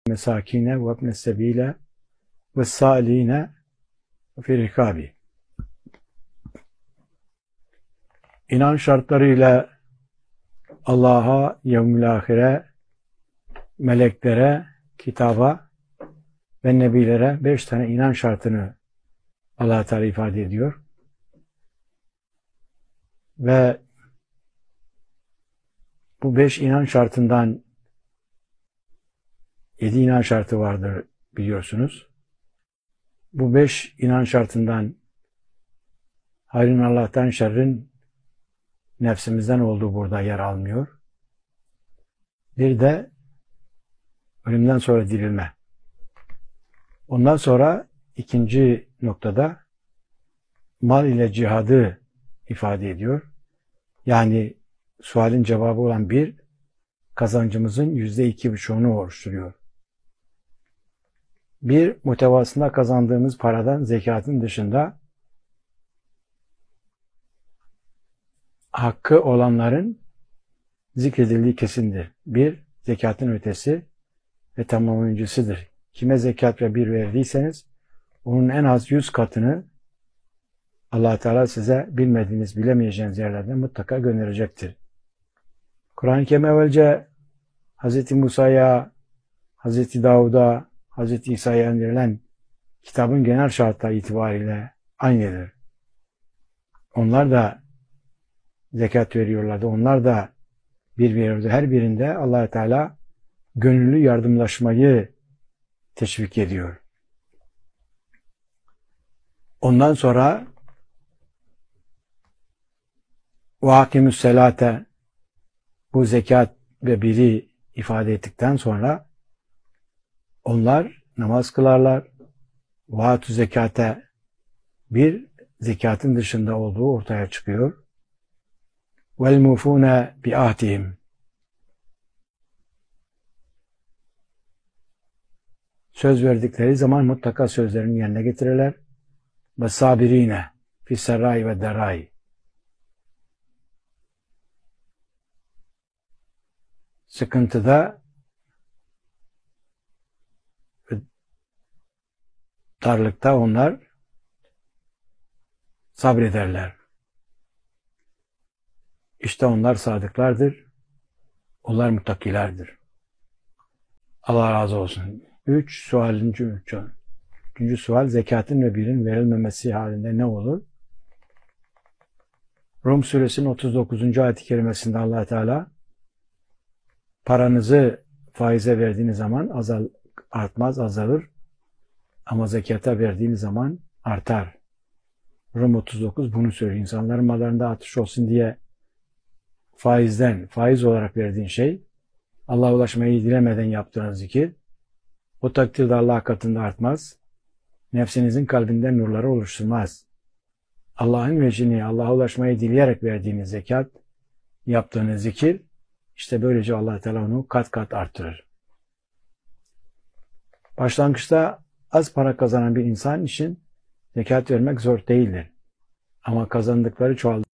mesakine ve ibne sebile ve saline fi rikabi. İnan şartlarıyla Allah'a, yevmül ahire, meleklere, kitaba ve nebilere 5 tane inan şartını Allah Teala ifade ediyor. Ve bu 5 inan şartından 7 inan şartı vardır biliyorsunuz. Bu 5 inan şartından hayrın Allah'tan, şerrin nefsimizden olduğu burada yer almıyor. Bir de ölümden sonra dirilme. Ondan sonra ikinci noktada mal ile cihadı ifade ediyor. Yani sualin cevabı olan bir, kazancımızın %2,5'unu oluşturuyor. Bir, muhtevasında kazandığımız paradan zekatın dışında hakkı olanların zikredildiği kesindir. Bir, zekatın ötesi ve tamamlayıcısıdır. Kime zekat ve bir verdiyseniz onun en az 100 katını Allah Teala size bilmediğiniz, bilemeyeceğiniz yerlerden mutlaka gönderecektir. Kur'an-ı Kerim evvelce Hz. Musa'ya, Hz. Davud'a, Hz. İsa'ya indirilen kitabın genel şartları itibariyle aynıdır. Onlar da zekat veriyorlardı. Onlar da bir veriyordu. Her birinde Allah Teala gönüllü yardımlaşmayı teşvik ediyor. Ondan sonra وَاَقِمُ السَّلَاةَ bu zekat ve biri ifade ettikten sonra onlar namaz kılarlar. وَاَتُ zekate bir zekatın dışında olduğu ortaya çıkıyor. وَالْمُوفُونَ بِعَهْدِهِمْ söz verdikleri zaman mutlaka sözlerini yerine getirirler. وَالصَّابِر۪ينَ فِي السَّرَّاءِ وَالدَّرَّاءِ sıkıntıda darlıkta onlar sabrederler. İşte onlar sadıklardır. Onlar muttakilerdir. Allah razı olsun. 3 sualin üçüncü sual, zekatın ve birin verilmemesi halinde ne olur? Rum suresinin 39. ayet-i kerimesinde Allah Teala paranızı faize verdiğiniz zaman artmaz, azalır. Ama zekata verdiğiniz zaman artar. Rum 39 bunu söylüyor. İnsanların mallarında artış olsun diye faiz olarak verdiğin şey, Allah'a ulaşmayı dilemeden yaptığınız zikir, o takdirde Allah katında artmaz. Nefsinizin kalbinden nurları oluşturmaz. Allah'ın vecihini, Allah'a ulaşmayı dileyerek verdiğiniz zekat, yaptığınız zikir, işte böylece Allah Teala onu kat kat arttırır. Başlangıçta az para kazanan bir insan için zekat vermek zor değildir. Ama kazandıkları çoğaldı.